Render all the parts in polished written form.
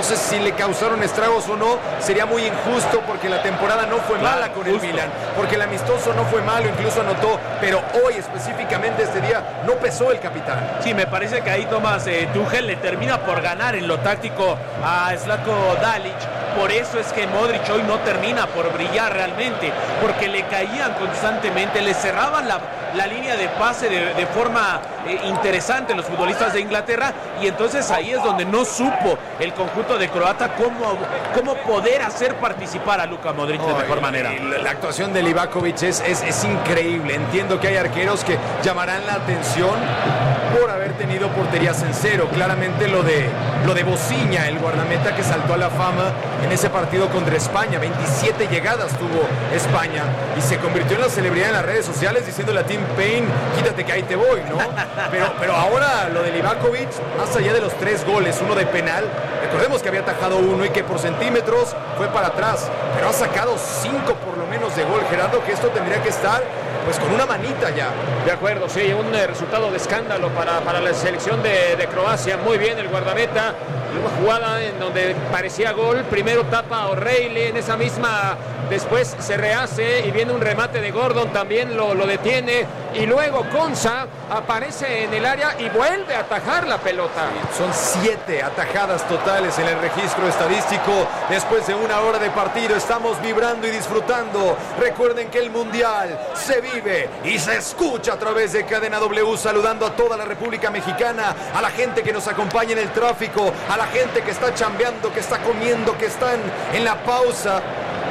no sé si le causaron estragos o no, sería muy injusto porque la temporada no fue mala con el Milan, porque el amistoso no fue malo, incluso anotó, pero hoy específicamente este día no pesó el capitán. Sí, me parece que ahí Thomas Tuchel le termina por ganar en lo táctico a Zlatko Dalic. Por eso es que Modric hoy no termina por brillar realmente, porque le caían constantemente, le cerraban la línea de pase de forma interesante los futbolistas de Inglaterra, y entonces ahí es donde no supo el conjunto de croata cómo poder hacer participar a Luka Modric de mejor manera. La actuación de Livakovic es increíble. Entiendo que hay arqueros que llamarán la atención por haber tenido porterías en cero. Claramente lo de Bociña, el guardameta que saltó a la fama en ese partido contra España. 27 llegadas tuvo España y se convirtió en la celebridad en las redes sociales diciéndole a Tim Payne, quítate que ahí te voy, ¿no? Pero ahora lo de Livakovic, más allá de los 3 goles, uno de penal, recordemos que había atajado uno y que por centímetros fue para atrás, pero ha sacado 5 por lo menos de gol, Gerardo, que esto tendría que estar pues con una manita ya. De acuerdo, sí, un resultado de escándalo para la selección de Croacia. Muy bien el guardameta, una jugada en donde parecía gol, primero tapa a O'Reilly, en esa misma, después se rehace y viene un remate de Gordon, también lo detiene, y luego Konsa aparece en el área y vuelve a atajar la pelota. Son 7 atajadas totales en el registro estadístico después de una hora de partido. Estamos vibrando y disfrutando. Recuerden que el Mundial se vive y se escucha a través de Cadena W, saludando a toda la República Mexicana, a la gente que nos acompaña en el tráfico, a la gente que está chambeando, que está comiendo, que están en la pausa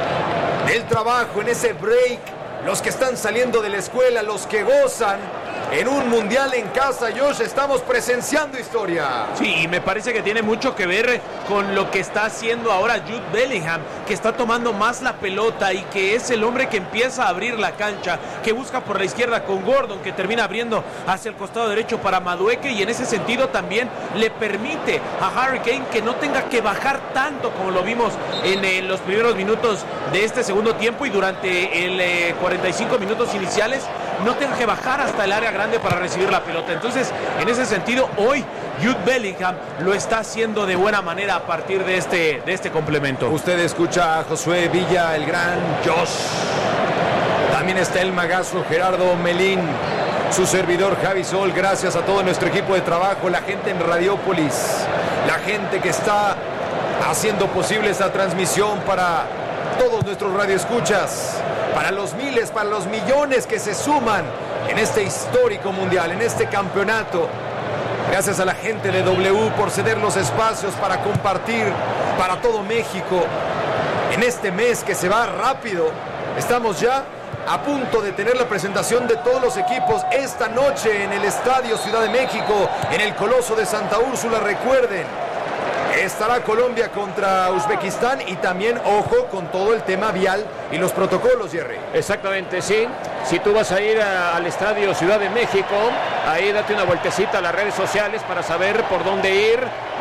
del trabajo, en ese break, los que están saliendo de la escuela, los que gozan en un mundial en casa. Josh, estamos presenciando historia. Sí, y me parece que tiene mucho que ver con lo que está haciendo ahora Jude Bellingham, que está tomando más la pelota y que es el hombre que empieza a abrir la cancha, que busca por la izquierda con Gordon, que termina abriendo hacia el costado derecho para Madueke, y en ese sentido también le permite a Harry Kane que no tenga que bajar tanto como lo vimos en los primeros minutos de este segundo tiempo, y durante el 45 minutos iniciales no tenga que bajar hasta el área grande para recibir la pelota. Entonces, en ese sentido, hoy Jude Bellingham lo está haciendo de buena manera a partir de este complemento. Usted escucha a Josué Villa, el gran Josh. También está el magazo Gerardo Melín, su servidor Javi Sol. Gracias a todo nuestro equipo de trabajo, la gente en Radiópolis, la gente que está haciendo posible esta transmisión para todos nuestros radioescuchas, para los miles, para los millones que se suman en este histórico mundial, en este campeonato. Gracias a la gente de W por ceder los espacios para compartir para todo México en este mes que se va rápido. Estamos ya a punto de tener la presentación de todos los equipos esta noche en el Estadio Ciudad de México, en el Coloso de Santa Úrsula. Recuerden, estará Colombia contra Uzbekistán, y también, ojo, con todo el tema vial y los protocolos, Jerry. Exactamente, sí. Si tú vas a ir al Estadio Ciudad de México, ahí date una vueltecita a las redes sociales para saber por dónde ir,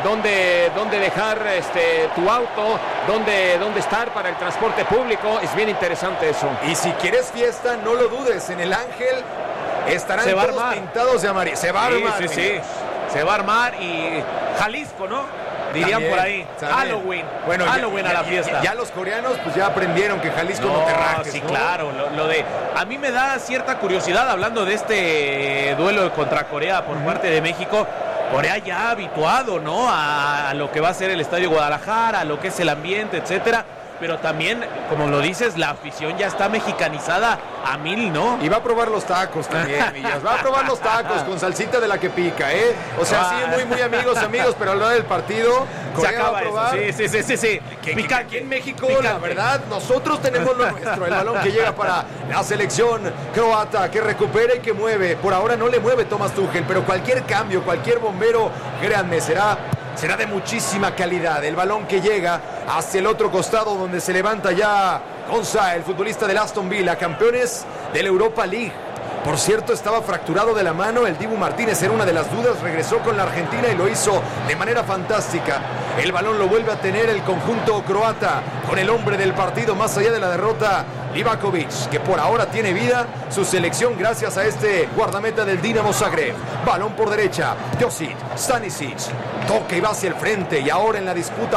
dónde dejar tu auto, dónde estar para el transporte público. Es bien interesante eso. Y si quieres fiesta, no lo dudes, en el Ángel estarán todos pintados de amarillo. Se va a armar. Sí. Se va a armar, y Jalisco, ¿no? Dirían también, por ahí, también. Halloween. Bueno, Halloween a la fiesta. Ya los coreanos pues ya aprendieron que Jalisco no te rajes, sí, ¿no? claro. A mí me da cierta curiosidad, hablando de este duelo contra Corea por parte de México. Corea ya ha habituado, ¿no?, a lo que va a ser el Estadio Guadalajara, a lo que es el ambiente, etcétera. Pero también, como lo dices, la afición ya está mexicanizada a 1000, ¿no? Y va a probar los tacos también, Millas. Va a probar los tacos con salsita de la que pica, ¿eh? O sea, sí, muy amigos, pero a la hora del partido, Corea se acaba va a probar. Eso. Sí. Que aquí en México, la verdad, nosotros tenemos lo nuestro. El balón que llega para la selección croata, que recupera y que mueve. Por ahora no le mueve Thomas Tuchel, pero cualquier cambio, cualquier bombero, créanme, será de muchísima calidad. El balón que llega hacia el otro costado, donde se levanta ya Konsa, el futbolista del Aston Villa, campeones de la Europa League. Por cierto, estaba fracturado de la mano el Dibu Martínez, era una de las dudas, regresó con la Argentina y lo hizo de manera fantástica. El balón lo vuelve a tener el conjunto croata, con el hombre del partido, más allá de la derrota, Livakovic, que por ahora tiene vida su selección gracias a este guardameta del Dinamo Zagreb. Balón por derecha, Josic, Stanisic, toque y va hacia el frente, y ahora en la disputa